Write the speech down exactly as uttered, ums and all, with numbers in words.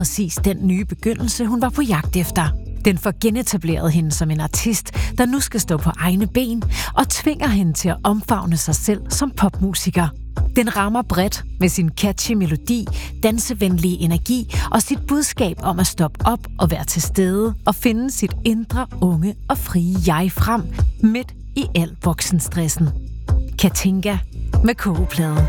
præcis den nye begyndelse, hun var på jagt efter. Den får genetableret hende som en artist, der nu skal stå på egne ben og tvinger hende til at omfavne sig selv som popmusiker. Den rammer bredt med sin catchy melodi, dansevenlige energi og sit budskab om at stoppe op og være til stede og finde sit indre, unge og frie jeg frem midt i al voksenstressen. Katinka med kogepladen.